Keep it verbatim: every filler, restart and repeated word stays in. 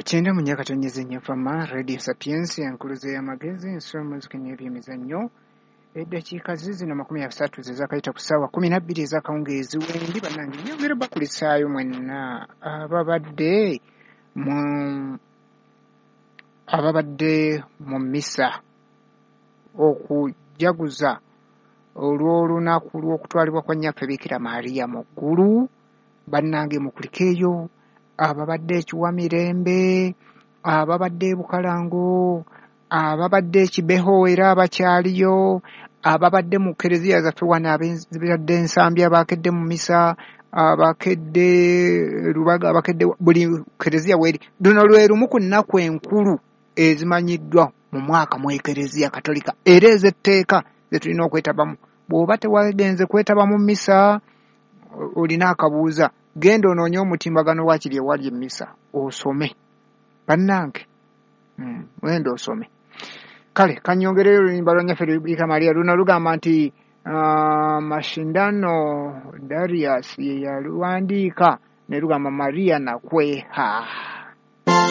Cyenda mu myaka tonyeze nyafama Radio Sapiens yankuluze y'amagezi ensoma zikenya ebyemizannyo eddakiika zizino makumi asatu zezakayita ku ssaawa kumi na bbiri ez'akawungeezi wendi bannange nyongera bakulisaayo mwenna ababadde mu ababadde mu mmisa okujaguza olw'olunaku lw'okutwalibwa kwa nnyaffe Bikira Maria mu ggulu bannange mukulikeeyo ababadde ekiwamirembe ababadde Bukalango ababadde ekibeho era abakyaliyo ababadde mu kereziya zaffe wano abadde ensambi abakedde mu misa abakedde Lubaga abakedde buli kereziya weri luno lwe lumu ku nnaku enkulu ezimanyiddwa mu mwaka mu ekereziya Katolika era ez'etteeka ze tulina okwetabamu. Bw'oba tewagenze kwetaba mu misa olina akabuuza genda onoonye omutimbagano wakiri ewali emmisa osome bannange mm, wenda osome. Kale kanyongereyo oluyimba lwa nnyaffe Bikira Maria luno lugamba nti uh, Mashindano Darius ye yaluwandiika ne lugamba Maria nakweha.